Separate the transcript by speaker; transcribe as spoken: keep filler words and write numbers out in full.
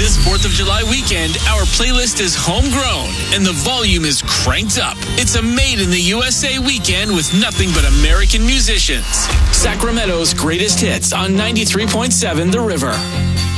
Speaker 1: This fourth of July weekend, our playlist is homegrown and the volume is cranked up. It's a made in the U S A weekend with nothing but American musicians. Sacramento's greatest hits on ninety-three point seven The River.